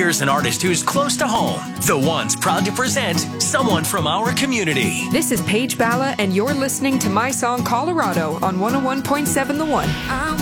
Here's an artist who's close to home. The Ones proud to present someone from our community. This is Paige Balla, and you're listening to My Song Colorado on 101.7 The One.